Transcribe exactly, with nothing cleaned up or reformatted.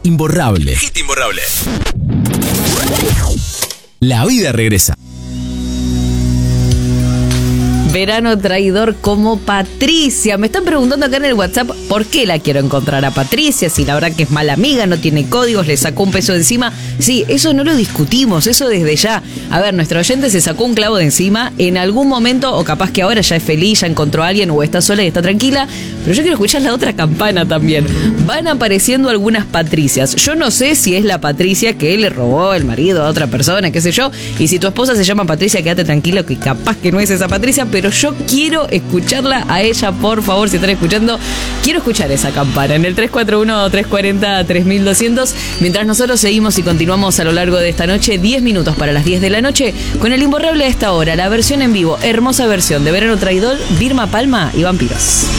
imborrable. Hit imborrable. La vida regresa. Verano traidor como Patricia. Me están preguntando acá en el WhatsApp por qué la quiero encontrar a Patricia, si la verdad que es mala amiga, no tiene códigos, le sacó un peso de encima. Sí, eso no lo discutimos, eso desde ya. A ver, nuestro oyente se sacó un clavo de encima en algún momento, o capaz que ahora ya es feliz, ya encontró a alguien, o está sola y está tranquila, pero yo quiero escuchar la otra campana también. Van apareciendo algunas Patricias. Yo no sé si es la Patricia que le robó el marido a otra persona, qué sé yo, y si tu esposa se llama Patricia, quédate tranquilo que capaz que no es esa Patricia, pero yo quiero escucharla a ella, por favor, si están escuchando, quiero escuchar esa campana en el tres cuatro uno, tres cuatro cero, tres mil doscientos, mientras nosotros seguimos y continuamos a lo largo de esta noche, diez minutos para las diez de la noche, con el imborrable a esta hora, la versión en vivo, hermosa versión de Verano Traidor, Vilma Palma y Vampiros.